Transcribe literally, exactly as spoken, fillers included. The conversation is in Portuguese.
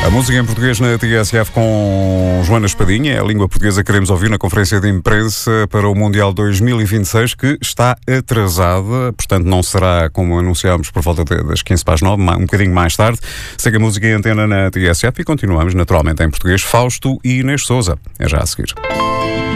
A música em português na T S F com Joana Espadinha, é a língua portuguesa que queremos ouvir na conferência de imprensa para o Mundial dois mil e vinte e seis, que está atrasada, portanto não será como anunciámos por volta das quinze para as nove, um bocadinho mais tarde. Segue a música em antena na T S F e continuamos naturalmente em português. Fausto e Inês Sousa. É já a seguir.